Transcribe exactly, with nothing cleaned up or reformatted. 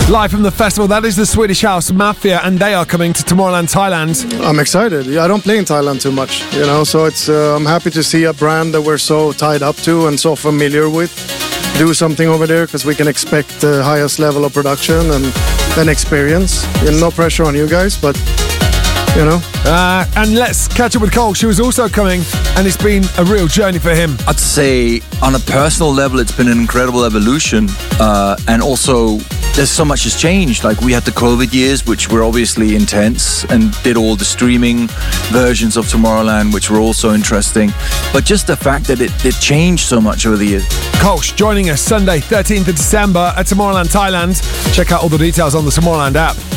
Live from the festival, that is the Swedish House Mafia, and they are coming to Tomorrowland, Thailand. I'm excited. I don't play in Thailand too much, you know, so it's uh, I'm happy to see a brand that we're so tied up to and so familiar with do something over there, because we can expect the highest level of production and, and experience. You know, no pressure on you guys, but you know. Uh, and let's catch up with Cole. She was also coming, and it's been a real journey for him. I'd say on a personal level, it's been an incredible evolution. Uh, and also, there's so much has changed. Like, we had the COVID years, which were obviously intense, and did all the streaming versions of Tomorrowland, which were also interesting. But just the fact that it, it changed so much over the years. Kolsch joining us Sunday, thirteenth of December at Tomorrowland, Thailand. Check out all the details on the Tomorrowland app.